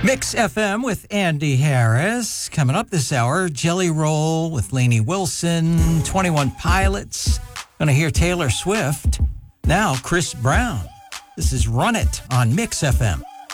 Mix FM with Andy Harris. Coming up this hour, Jelly Roll with Lainey Wilson, 21 Pilots. Going to hear Taylor Swift. Now, Chris Brown. This is Run It on Mix FM.